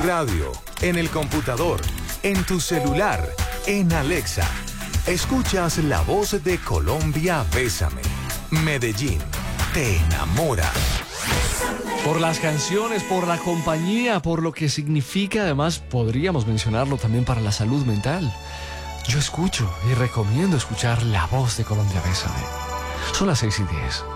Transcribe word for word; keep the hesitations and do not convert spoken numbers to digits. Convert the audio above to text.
radio, en el computador, en tu celular, en Alexa. Escuchas la voz de Colombia, Bésame. Medellín, te enamora. Por las canciones, por la compañía, por lo que significa, además podríamos mencionarlo también para la salud mental. Yo escucho y recomiendo escuchar la voz de Colombia, Bésame. Son las seis y diez.